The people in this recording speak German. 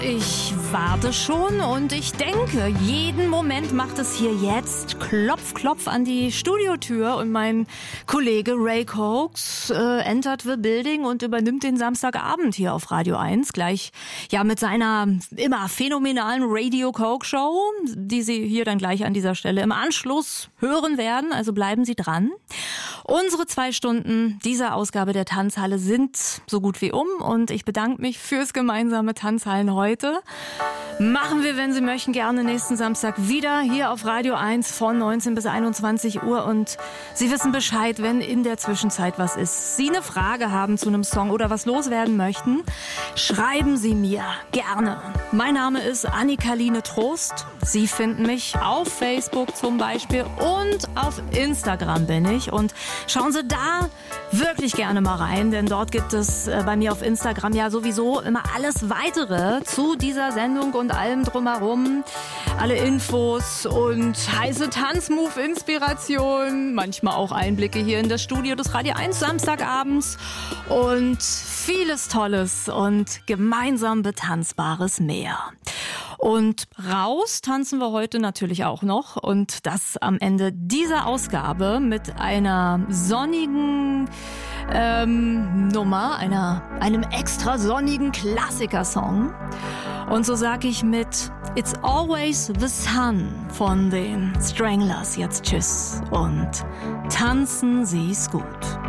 Ich warte schon und ich denke, jeden Moment macht es hier jetzt Klopf, Klopf an die Studiotür und mein Kollege Ray Cokes entert the building und übernimmt den Samstagabend hier auf Radio 1 gleich ja mit seiner immer phänomenalen Radio Coke Show, die Sie hier dann gleich an dieser Stelle im Anschluss hören werden, also bleiben Sie dran. Unsere 2 Stunden dieser Ausgabe der Tanzhalle sind so gut wie und ich bedanke mich fürs gemeinsame Tanzhallen heute. Machen wir, wenn Sie möchten, gerne nächsten Samstag wieder hier auf Radio 1 von 19 bis 21 Uhr und Sie wissen Bescheid, wenn in der Zwischenzeit was ist. Sie eine Frage haben zu einem Song oder was loswerden möchten, schreiben Sie mir gerne. Mein Name ist Annika-Line Trost. Sie finden mich auf Facebook zum Beispiel und auf Instagram bin ich und schauen Sie da wirklich gerne mal rein, denn dort gibt es bei mir auf Instagram ja sowieso immer alles Weitere zu dieser Sendung und allem drumherum. Alle Infos und heiße Tanzmove-Inspiration, manchmal auch Einblicke hier in das Studio des Radio 1 Samstagabends und vieles Tolles und gemeinsam Betanzbares mehr. Und raus tanzen wir heute natürlich auch noch und das am Ende dieser Ausgabe mit einer sonnigen Nummer, einem extra sonnigen Klassikersong. Und so sag ich mit It's Always the Sun von den Stranglers jetzt Tschüss und tanzen Sie's gut.